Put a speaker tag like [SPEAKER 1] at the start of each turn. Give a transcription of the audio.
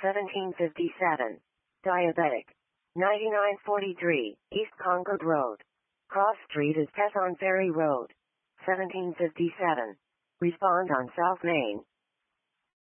[SPEAKER 1] 1757. Diabetic. 9943, East Concord Road. Cross Street is Tesson Ferry Road. 1757. Respond on South Main.